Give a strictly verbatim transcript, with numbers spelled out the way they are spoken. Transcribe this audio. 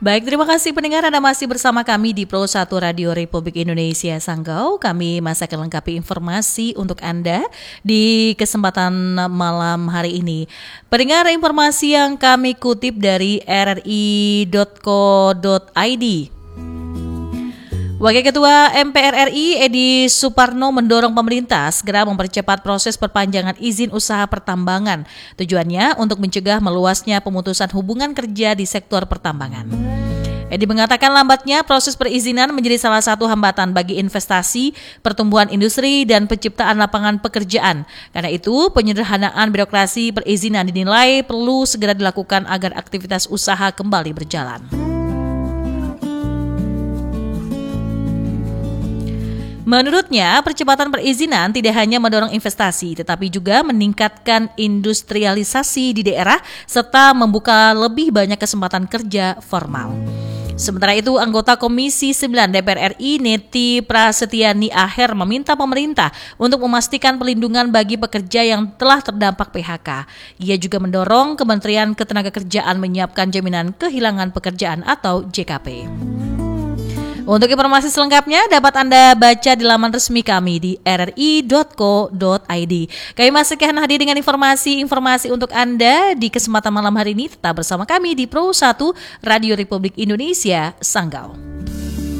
Baik, terima kasih pendengar, Anda masih bersama kami di Pro satu Radio Republik Indonesia Sanggau. Kami masih akan lengkapi informasi untuk Anda di kesempatan malam hari ini. Pendengar, informasi yang kami kutip dari r r i dot co dot i d. Wakil Ketua M P R R I Edi Suparno mendorong pemerintah segera mempercepat proses perpanjangan izin usaha pertambangan. Tujuannya untuk mencegah meluasnya pemutusan hubungan kerja di sektor pertambangan. Edi mengatakan lambatnya proses perizinan menjadi salah satu hambatan bagi investasi, pertumbuhan industri, dan penciptaan lapangan pekerjaan. Karena itu, penyederhanaan birokrasi perizinan dinilai perlu segera dilakukan agar aktivitas usaha kembali berjalan. Menurutnya, percepatan perizinan tidak hanya mendorong investasi, tetapi juga meningkatkan industrialisasi di daerah serta membuka lebih banyak kesempatan kerja formal. Sementara itu, anggota Komisi sembilan D P R R I Neti Prasetyani Aher meminta pemerintah untuk memastikan perlindungan bagi pekerja yang telah terdampak P H K. Ia juga mendorong Kementerian Ketenagakerjaan menyiapkan jaminan kehilangan pekerjaan atau J K P. Untuk informasi selengkapnya dapat Anda baca di laman resmi kami di r r i dot co dot i d. Kami masih akan hadir dengan informasi-informasi untuk Anda di kesempatan malam hari ini. Tetap bersama kami di Pro satu Radio Republik Indonesia Sanggau.